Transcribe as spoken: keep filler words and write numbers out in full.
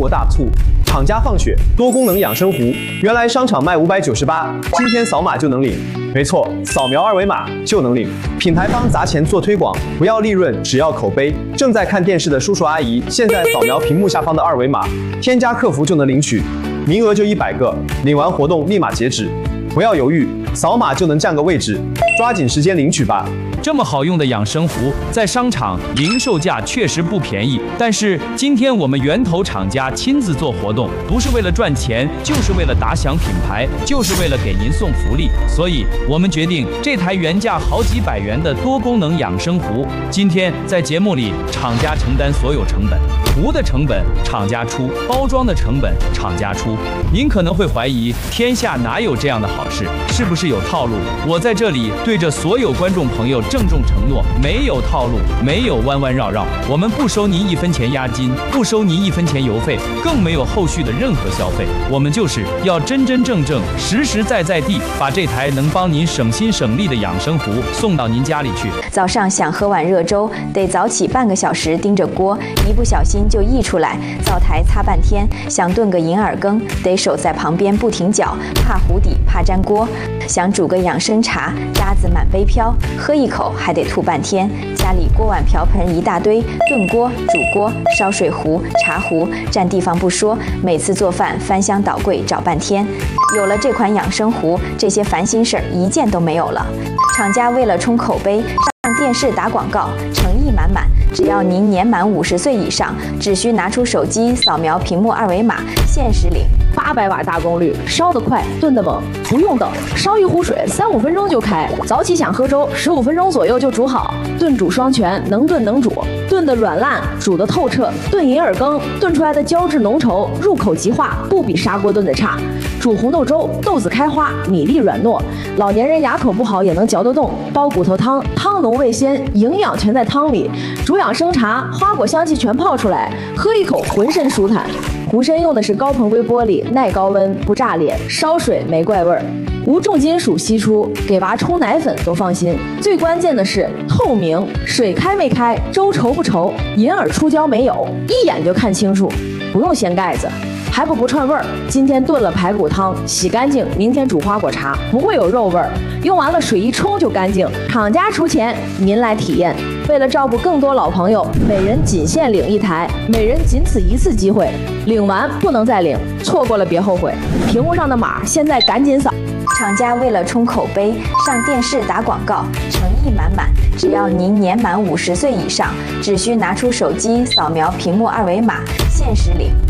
国大促，厂家放血，多功能养生壶，原来商场卖五百九十八，今天扫码就能领。没错，扫描二维码就能领。品牌方砸钱做推广，不要利润，只要口碑。正在看电视的叔叔阿姨，现在扫描屏幕下方的二维码，添加客服就能领取，名额就一百个，领完活动立马截止。不要犹豫，扫码就能占个位置，抓紧时间领取吧。 这么好用的养生壶，在商场零售价确实不便宜，但是今天我们源头厂家亲自做活动，不是为了赚钱，就是为了打响品牌，就是为了给您送福利，所以我们决定这台原价好几百元的多功能养生壶，今天在节目里厂家承担所有成本，壶的成本厂家出，包装的成本厂家出。您可能会怀疑，天下哪有这样的好事？是不是有套路？我在这里对着所有观众朋友郑重承诺，没有套路，没有弯弯绕绕，我们不收您一分钱押金，不收您一分钱邮费，更没有后续的任何消费。我们就是要真真正正、实实在在地把这台能帮您省心省力的养生壶送到您家里去。 早上想喝碗热粥，得早起半个小时盯着锅，一不小心就溢出来，灶台擦半天；想炖个银耳羹，得手在旁边不停搅，怕糊底，怕粘锅；想煮个养生茶，渣子满杯飘，喝一口还得吐半天。家里锅碗瓢盆一大堆，炖锅、煮锅、烧水壶、茶壶，占地方不说，每次做饭翻箱倒柜找半天。有了这款养生壶，这些烦心事儿一件都没有了。厂家为了冲口碑，上电视打广告，诚意满满。只要您年满五十岁以上，只需拿出手机扫描屏幕二维码，限时领。 八百瓦大功率，烧得快，炖得猛，不用等，烧一壶水三五分钟就开。早起想喝粥，十五分钟左右就煮好。炖煮双全，能炖能煮，炖得软烂，煮得透彻。炖银耳羹，炖出来的胶质浓稠，入口即化，不比砂锅炖的差。煮红豆粥，豆子开花，米粒软糯，老年人牙口不好也能嚼得动。煲骨头汤，汤浓味鲜，营养全在汤里。煮养生茶，花果香气全泡出来，喝一口浑身舒坦。壶身用的是高硼硅玻璃，耐高温，不炸裂，烧水没怪味儿，无重金属析出，给娃冲奶粉都放心。最关键的是透明，水开没开，粥稠不稠，银耳出胶没有，一眼就看清楚，不用掀盖子。还不不串味儿，今天炖了排骨汤，洗干净，明天煮花果茶，不会有肉味儿。用完了水一冲就干净。厂家出钱，您来体验。为了照顾更多老朋友，每人仅限领一台，每人仅此一次机会，领完不能再领，错过了别后悔。屏幕上的码现在赶紧扫。 厂家为了冲口碑，上电视打广告，诚意满满。只要您年满五十岁以上，只需拿出手机扫描屏幕二维码，限时领。